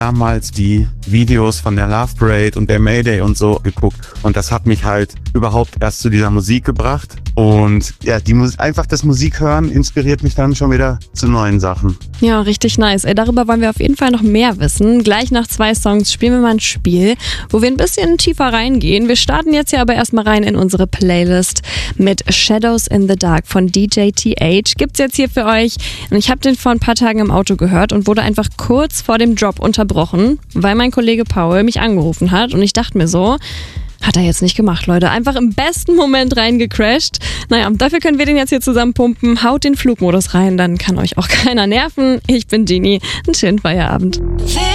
damals die Videos von der Love Parade und der Mayday und so geguckt. Und das hat mich halt überhaupt erst zu dieser Musik gebracht. Und ja, einfach das Musikhören inspiriert mich dann schon wieder zu neuen Sachen. Ja, richtig nice. Darüber wollen wir auf jeden Fall noch mehr wissen. Gleich nach 2 Songs spielen wir mal ein Spiel, wo wir ein bisschen tiefer reingehen. Wir starten jetzt ja aber erstmal rein in unsere Playlist mit Shadows in the Dark von DJ TH. Gibt's jetzt hier für euch. Und ich habe den vor ein paar Tagen im Auto gehört und wurde einfach kurz vor dem Drop unterbrochen, weil mein Kollege Paul mich angerufen hat. Und ich dachte mir so, hat er jetzt nicht gemacht, Leute. Einfach im besten Moment reingecrashed. Naja, dafür können wir den jetzt hier zusammen pumpen. Haut den Flugmodus rein, dann kann euch auch keiner nerven. Ich bin Genie. Einen schönen Feierabend.